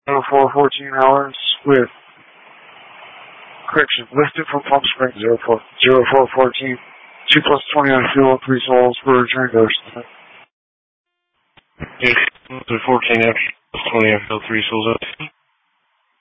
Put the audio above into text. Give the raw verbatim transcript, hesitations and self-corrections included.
zero four fourteen hours with, correction, lifted from Palm Springs, zero four, zero four fourteen, two plus twenty on fuel, three souls for return to Ocean. Okay, fourteen F, twenty F, three souls up.